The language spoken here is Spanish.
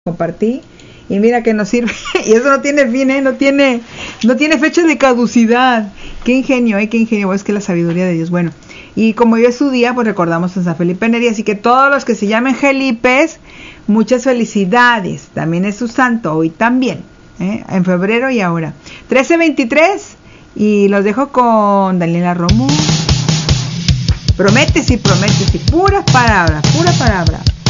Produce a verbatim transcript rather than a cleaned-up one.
compartí y mira que nos sirve y eso no tiene fin, ¿eh? no tiene no tiene fecha de caducidad. Qué ingenio, ¿eh? Qué ingenio, es que la sabiduría de Dios. Bueno, y como hoy es su día, pues recordamos a San Felipe Neri, así que todos los que se llamen Felipes, muchas felicidades. También es su santo, hoy también, ¿eh? En febrero y ahora trece veintitrés, y los dejo con Daniela Romo. Promete, sí, promete, sí, puras palabras, pura palabra.